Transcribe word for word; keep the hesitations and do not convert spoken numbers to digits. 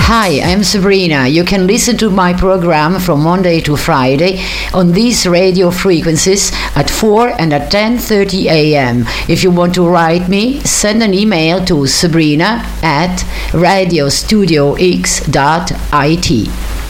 Hi, I'm Sabrina. You can listen to my program from Monday to Friday on these radio frequencies at four and at ten thirty a m. If you want to write me, send an email to sabrina at radiostudiox dot it.